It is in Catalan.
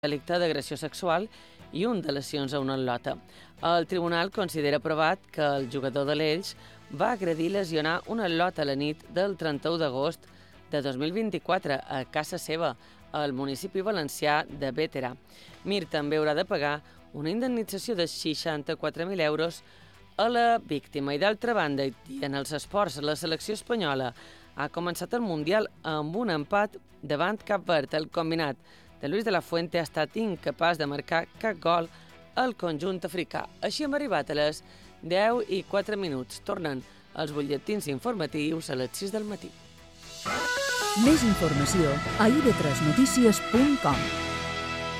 delicte d'agressió sexual i un de lesions a una al·lota. El tribunal considera provat que el jugador de l'Elx va agredir i lesionar una al·lota la nit del 31 d'agost de 2024 a casa seva, al municipi valencià de Bétera. Mir també haurà de pagar una indemnització de 64.000 euros a la víctima. I d'altra banda, i en els esports, la selecció espanyola ha començat el Mundial amb un empat davant Cap Verd. El combinat de Luis de la Fuente ha estat incapaç de marcar cap gol al conjunt africà. Així hem arribat a les 10:04. Tornen els butlletins informatius a les 6 del matí. Més informació a ib3notícies.com.